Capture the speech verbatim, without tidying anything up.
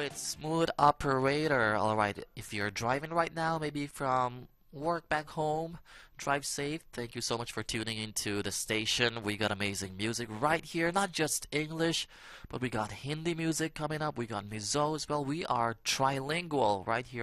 Alright, smooth operator. Alright, if you're driving right now, maybe from work back home, drive safe. Thank you so much for tuning into the station. We got amazing music right here, not just English, but we got Hindi music coming up. We got Mizo as well. We are trilingual right here.